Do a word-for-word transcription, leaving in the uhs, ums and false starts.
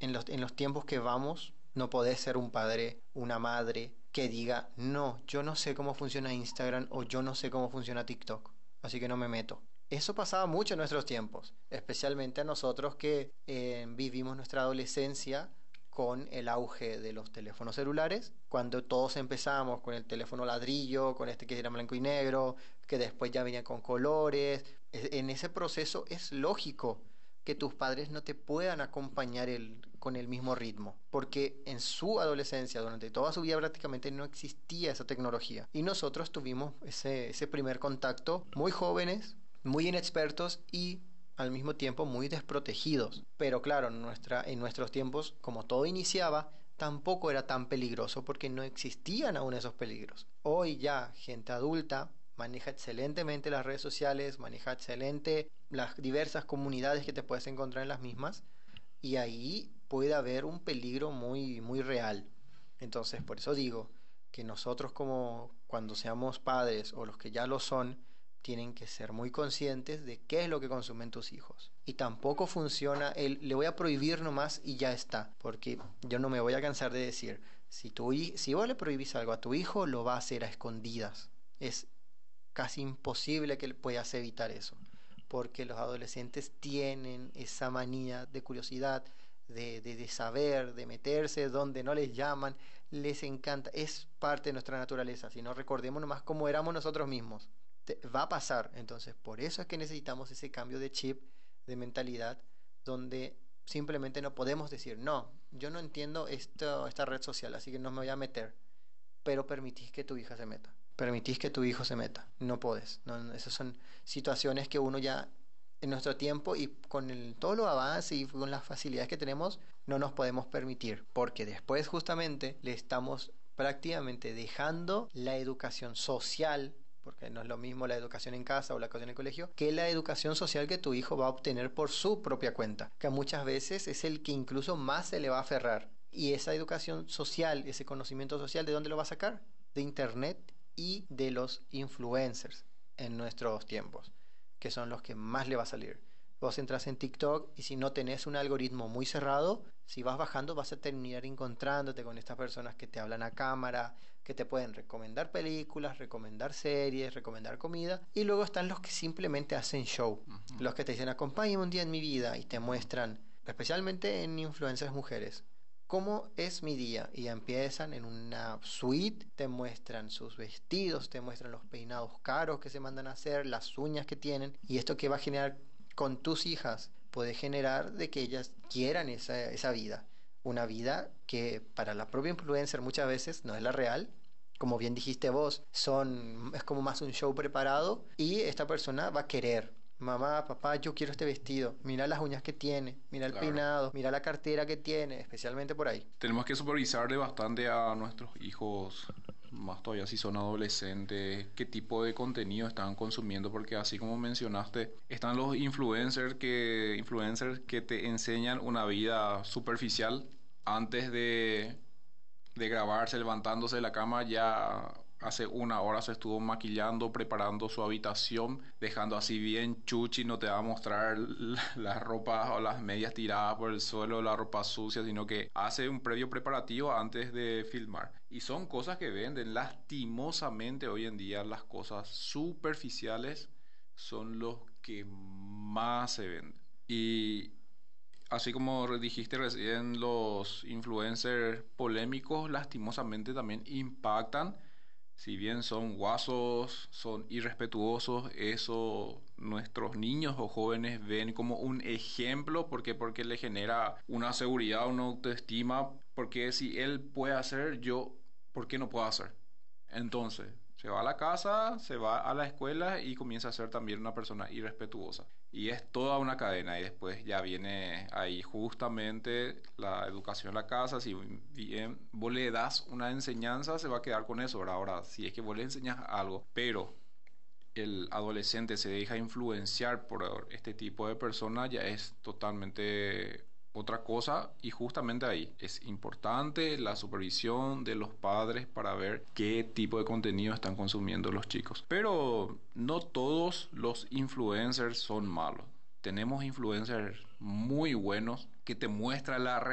en los, en los tiempos que vamos, no podés ser un padre, una madre que diga, no, yo no sé cómo funciona Instagram o yo no sé cómo funciona TikTok, así que no me meto. Eso pasaba mucho en nuestros tiempos, especialmente a nosotros que eh, vivimos nuestra adolescencia con el auge de los teléfonos celulares, cuando todos empezamos con el teléfono ladrillo, con este que era blanco y negro, que después ya venía con colores. En ese proceso es lógico que tus padres no te puedan acompañar el, con el mismo ritmo, porque en su adolescencia, durante toda su vida prácticamente no existía esa tecnología. Y nosotros tuvimos ese, ese primer contacto muy jóvenes, muy inexpertos y al mismo tiempo muy desprotegidos. Pero claro, en, nuestra, en nuestros tiempos, como todo iniciaba, tampoco era tan peligroso porque no existían aún esos peligros. Hoy ya gente adulta maneja excelentemente las redes sociales, maneja excelente las diversas comunidades que te puedes encontrar en las mismas, y ahí puede haber un peligro muy, muy real. Entonces, por eso digo que nosotros, como cuando seamos padres o los que ya lo son, tienen que ser muy conscientes de qué es lo que consumen tus hijos. Y tampoco funciona el le voy a prohibir nomás y ya está, porque yo no me voy a cansar de decir, si, tu, si vos le prohibís algo a tu hijo, lo va a hacer a escondidas. Es casi imposible que puedas evitar eso, porque los adolescentes tienen esa manía de curiosidad, de, de, de saber, de meterse donde no les llaman, les encanta, es parte de nuestra naturaleza. Si no, recordemos nomás cómo éramos nosotros mismos. Te, va a pasar. Entonces por eso es que necesitamos ese cambio de chip, de mentalidad, donde simplemente no podemos decir, no, yo no entiendo esto, esta red social, así que no me voy a meter, pero permitís que tu hija se meta, permitís que tu hijo se meta, no podés. No, esas son situaciones que uno ya en nuestro tiempo y con el, todo lo avance y con las facilidades que tenemos no nos podemos permitir, porque después justamente le estamos prácticamente dejando la educación social, porque no es lo mismo la educación en casa o la educación en el colegio, que la educación social que tu hijo va a obtener por su propia cuenta, que muchas veces es el que incluso más se le va a aferrar. Y esa educación social, ese conocimiento social, ¿de dónde lo va a sacar? De internet y de los influencers en nuestros tiempos, que son los que más le va a salir. Vos entras en TikTok y si no tenés un algoritmo muy cerrado, si vas bajando vas a terminar encontrándote con estas personas que te hablan a cámara, que te pueden recomendar películas, recomendar series, recomendar comida, y luego están los que simplemente hacen show, uh-huh. Los que te dicen acompáñame un día en mi vida y te muestran, especialmente en influencers mujeres, ¿cómo es mi día? Y empiezan en una suite, te muestran sus vestidos, te muestran los peinados caros que se mandan a hacer, las uñas que tienen, y esto que va a generar con tus hijas puede generar de que ellas quieran esa, esa vida, una vida que para la propia influencer muchas veces no es la real. Como bien dijiste vos, son, es como más un show preparado y esta persona va a querer. Mamá, papá, yo quiero este vestido. Mira las uñas que tiene, mira el claro. peinado, mira la cartera que tiene, especialmente por ahí. Tenemos que supervisarle bastante a nuestros hijos, más todavía si son adolescentes, qué tipo de contenido están consumiendo, porque así como mencionaste, están los influencers que, influencers que te enseñan una vida superficial antes de, de grabarse, levantándose de la cama, ya hace una hora se estuvo maquillando, preparando su habitación, dejando así bien chuchi, no te va a mostrar las ropas o las medias tiradas por el suelo, la ropa sucia, sino que hace un previo preparativo antes de filmar. Y son cosas que venden. Lastimosamente hoy en día las cosas superficiales son los que más se venden. Y así como dijiste recién, los influencers polémicos lastimosamente también impactan. Si bien son guasos, son irrespetuosos, eso nuestros niños o jóvenes ven como un ejemplo, porque porque le genera una seguridad, una autoestima, porque si él puede hacer, yo, ¿por qué no puedo hacer? Entonces, se va a la casa, se va a la escuela y comienza a ser también una persona irrespetuosa. Y es toda una cadena y después ya viene ahí justamente la educación en la casa. Si bien vos le das una enseñanza, se va a quedar con eso, ¿verdad? Ahora, si es que vos le enseñas algo, pero el adolescente se deja influenciar por este tipo de personas, ya es totalmente otra cosa, y justamente ahí es importante la supervisión de los padres para ver qué tipo de contenido están consumiendo los chicos. Pero no todos los influencers son malos. Tenemos influencers muy buenos que te muestran la